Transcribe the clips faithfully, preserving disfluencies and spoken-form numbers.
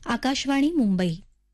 आकाशवाणी मुंबई.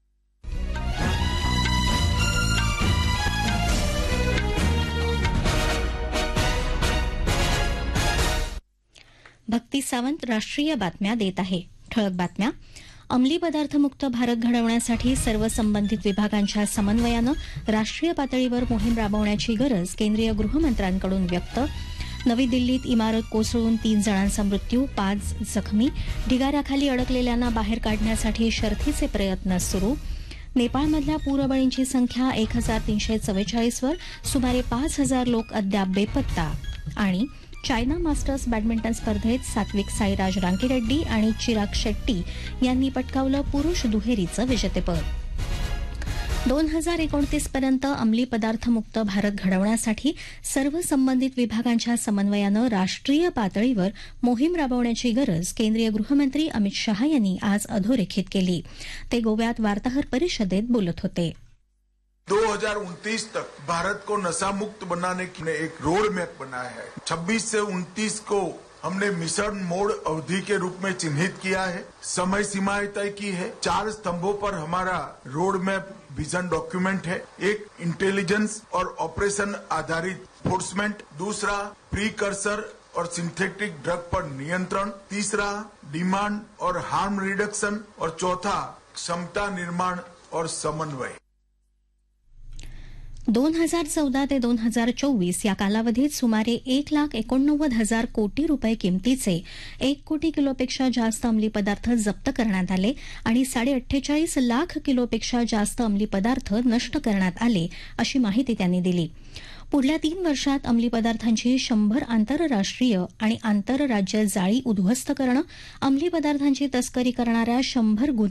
भक्ती सावंत राष्ट्रीय बातम्या देत आहे. ठळक बातम्या. अंमली पदार्थमुक्त भारत घडवण्यासाठी सर्व संबंधित विभागांच्या समन्वयानं राष्ट्रीय पातळीवर मोहीम राबवण्याची गरज केंद्रीय गृहमंत्र्यांकडून व्यक्त. नवी दिल्लीत इमारत कोसळून तीन जणांचा मृत्यू, पाच जखमी. ढिगाऱ्याखाली अडकलेल्यांना बाहेर काढण्यासाठी शर्थीचे प्रयत्न सुरू. नेपाळमधल्या पूरबळींची संख्या एक हजार तीनशे चव्वेचाळीसवर, सुमारे पाच हजार लोक अद्याप बेपत्ता. आणि चायना मास्टर्स बॅडमिंटन स्पर्धेत सात्विक साईराज रांकीरेड्डी आणि चिराग शेट्टी यांनी पटकावलं पुरुष दुहेरीचं विजेतेपद. दोन हजार एकोणतीस पर्यंत अंमली पदार्थमुक्त भारत घडवण्यासाठी सर्व संबंधित विभागांच्या समन्वयानं राष्ट्रीय पातळीवर मोहीम राबवण्याची गरज केंद्रीय गृहमंत्री अमित शहा यांनी आज अधोरेखित केली. ते गोव्यात वार्ताहर परिषदेत बोलत होते. दो हजार उनतीस तक भारत को नशा मुक्त बनाने की एक रोड मैप बनाया है. छब्बीस से उनतीस को हमने मिशन मोड अवधि के रूप में चिन्हित किया है. समय सीमाएं तय की है. चार स्तंभों पर हमारा रोड मैप विजन डॉक्यूमेंट है. एक इंटेलिजेंस और ऑपरेशन आधारित फोर्समेंट, दूसरा प्रीकर्सर और सिंथेटिक ड्रग पर नियंत्रण, तीसरा डिमांड और हार्म रिडक्शन और चौथा क्षमता निर्माण और समन्वय. दोन हजार चौदा ते दोन हजार चोवीस या कालावधीत सुमारे एक लाख एकोणनव्वद हजार कोटी रुपये किमतीचे एक कोटी किलोपेक्षा जास्त अंमली पदार्थ जप्त करण्यात आले आणि साडे अठ्ठेचाळीस लाख किलोपेक्षा जास्त अंमली पदार्थ नष्ट करण्यात आले, अशी माहिती त्यांनी दिली. पुढल्या तीन वर्षात अंमली पदार्थांची शंभर आंतरराष्ट्रीय आणि आंतरराज्य जाळी उद्ध्वस्त करणं, अंमली पदार्थांची तस्करी करणाऱ्या शंभर